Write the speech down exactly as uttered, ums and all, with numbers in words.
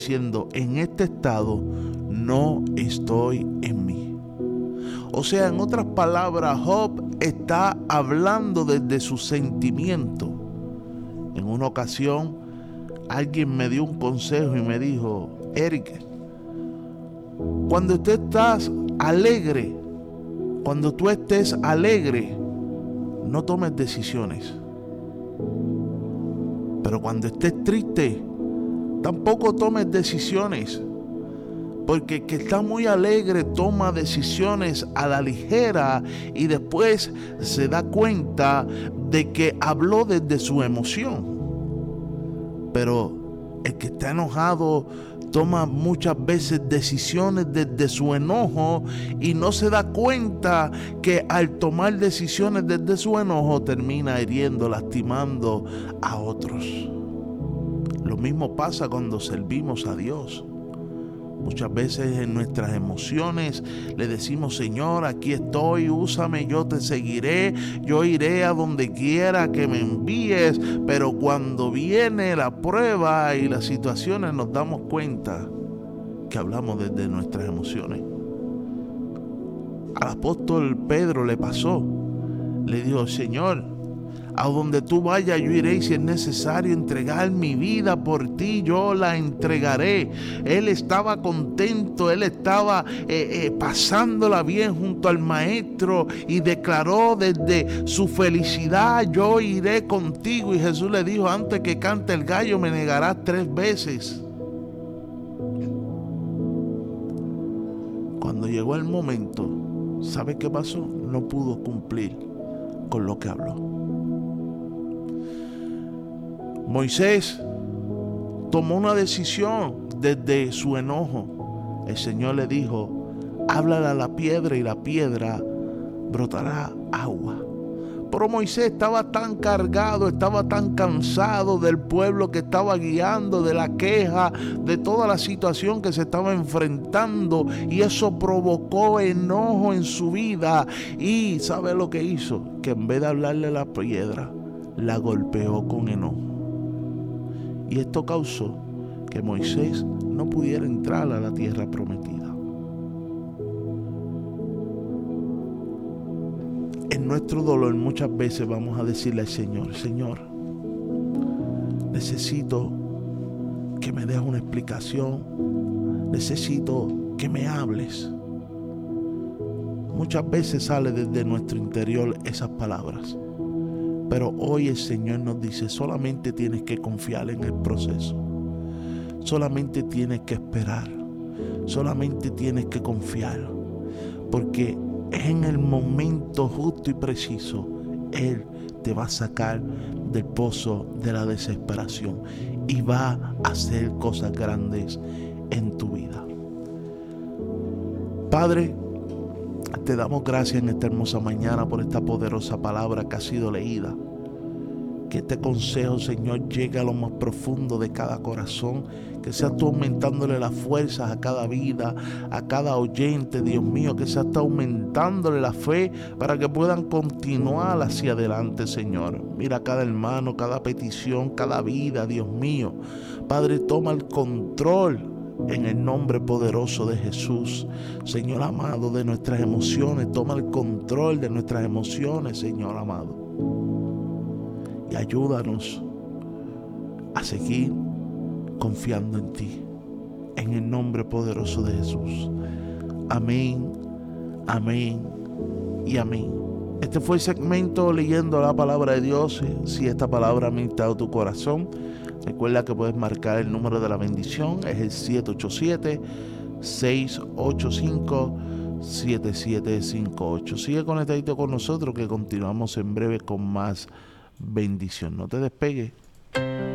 diciendo, en este estado no estoy en mí. O sea, en otras palabras, Job está hablando desde su sentimiento. En una ocasión, alguien me dio un consejo y me dijo, Eric, cuando tú estás alegre, cuando tú estés alegre, no tomes decisiones. Pero cuando estés triste, tampoco tomes decisiones. Porque el que está muy alegre toma decisiones a la ligera y después se da cuenta de que habló desde su emoción. Pero el que está enojado toma muchas veces decisiones desde su enojo y no se da cuenta que al tomar decisiones desde su enojo termina hiriendo, lastimando a otros. Lo mismo pasa cuando servimos a Dios. Muchas veces en nuestras emociones le decimos, Señor, aquí estoy, úsame, yo te seguiré, yo iré a donde quiera que me envíes. Pero cuando viene la prueba y las situaciones nos damos cuenta que hablamos desde nuestras emociones. Al apóstol Pedro le pasó, le dijo, Señor, a donde tú vayas yo iré, y si es necesario entregar mi vida por ti, yo la entregaré. Él estaba contento, él estaba eh, eh, pasándola bien junto al maestro y declaró desde su felicidad, yo iré contigo. Y Jesús le dijo, antes que cante el gallo me negarás tres veces. Cuando llegó el momento, ¿sabe qué pasó? No pudo cumplir con lo que habló. Moisés tomó una decisión desde su enojo. El Señor le dijo, háblale a la piedra y la piedra brotará agua. Pero Moisés estaba tan cargado, estaba tan cansado del pueblo que estaba guiando, de la queja, de toda la situación que se estaba enfrentando, y eso provocó enojo en su vida. Y ¿sabe lo que hizo? Que en vez de hablarle a la piedra, la golpeó con enojo. Y esto causó que Moisés no pudiera entrar a la tierra prometida. En nuestro dolor muchas veces vamos a decirle al Señor, Señor, necesito que me des una explicación, necesito que me hables. Muchas veces sale desde nuestro interior esas palabras. Pero hoy el Señor nos dice, solamente tienes que confiar en el proceso. Solamente tienes que esperar. Solamente tienes que confiar. Porque en el momento justo y preciso, Él te va a sacar del pozo de la desesperación y va a hacer cosas grandes en tu vida. Padre, te damos gracias en esta hermosa mañana por esta poderosa palabra que ha sido leída. Que este consejo, Señor, llegue a lo más profundo de cada corazón. Que seas tú aumentándole las fuerzas a cada vida, a cada oyente, Dios mío. Que seas tú aumentándole la fe para que puedan continuar hacia adelante, Señor. Mira cada hermano, cada petición, cada vida, Dios mío. Padre, toma el control. En el nombre poderoso de Jesús, Señor amado, de nuestras emociones, toma el control de nuestras emociones, Señor amado. Y ayúdanos a seguir confiando en ti, en el nombre poderoso de Jesús. Amén, amén y amén. Este fue el segmento leyendo la palabra de Dios. Si esta palabra ha ministrado tu corazón, recuerda que puedes marcar el número de la bendición, es el siete ocho siete, seis ocho cinco, siete siete cinco ocho. Sigue conectadito con nosotros que continuamos en breve con más bendición. No te despegues.